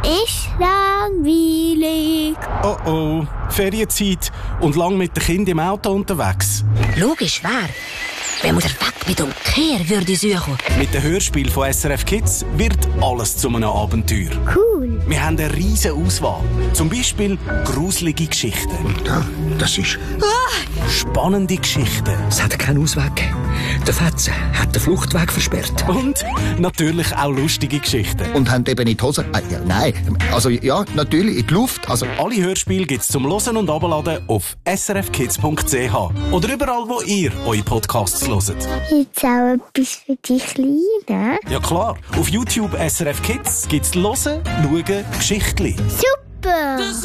ist langweilig. Oh oh, Ferienzeit und lang mit den Kindern im Auto unterwegs. Logisch, wer? Wenn man weg mit dem Kehr würde suchen. Mit dem Hörspiel von SRF Kids wird alles zu einem Abenteuer. Cool. Wir haben eine riesige Auswahl. Zum Beispiel gruselige Geschichten. Ja, das ist... Spannende Geschichten. Es hat keinen Ausweg gegeben. Der Fetze hat den Fluchtweg versperrt. Und natürlich auch lustige Geschichten. Und haben eben in die Hose... ja, nein, also ja, natürlich, in die Luft. Also Alle Hörspiele gibt's zum Hören und Abladen auf srfkids.ch oder überall, wo ihr eure Podcasts hört. Jetzt auch etwas für die Kleinen. Ja klar, auf YouTube SRF Kids gibt's Hören, Schauen, Geschichtli. Super!